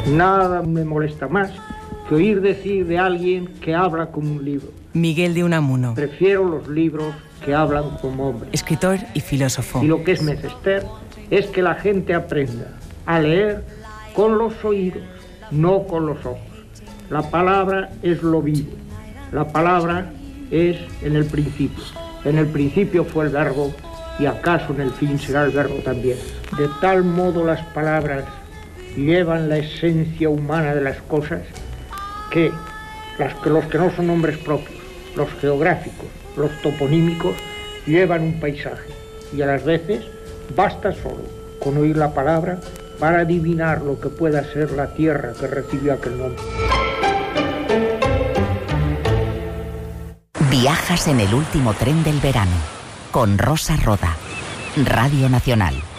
Nada me molesta más que oír decir de alguien que habla como un libro. Miguel de Unamuno. Prefiero los libros que hablan como hombres. Escritor y filósofo. Y lo que es menester es que la gente aprenda a leer con los oídos, no con los ojos. La palabra es lo vivo. La palabra es en el principio. En el principio fue el verbo y acaso en el fin será el verbo también. De tal modo las palabras llevan la esencia humana de las cosas que los que no son nombres propios, los geográficos, los toponímicos, llevan un paisaje y a las veces basta solo con oír la palabra para adivinar lo que pueda ser la tierra que recibió aquel nombre. Viajas en el último tren del verano con Rosa Roda, Radio Nacional.